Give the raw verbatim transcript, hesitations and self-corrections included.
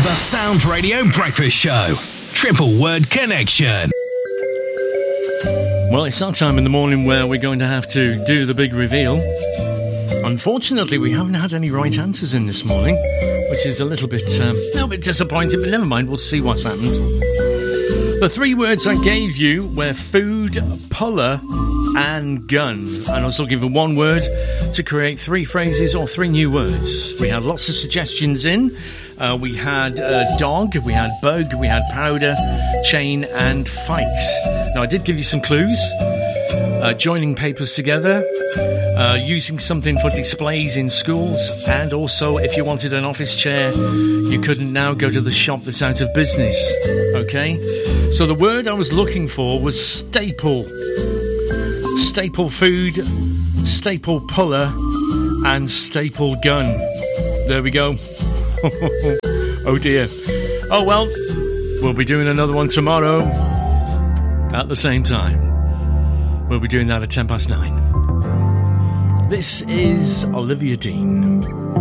The Sound Radio Breakfast Show. Triple Word Connection. Well, it's that time in the morning where we're going to have to do the big reveal. Unfortunately, we haven't had any right answers in this morning, which is a little bit, um, a little bit disappointing, but never mind, we'll see what's happened. The three words I gave you were food, puller, and gun. And I was looking for one word to create three phrases or three new words. We had lots of suggestions in. Uh, we had uh, dog, we had bug, we had powder, chain, and fight. Now, I did give you some clues. Uh, joining papers together, uh, using something for displays in schools, and also if you wanted an office chair, you couldn't now go to the shop that's out of business. Okay? So the word I was looking for was staple. Staple food, staple puller, and staple gun. There we go. Oh dear. Oh well, we'll be doing another one tomorrow at the same time. We'll be doing that at ten past nine. This is Olivia Dean.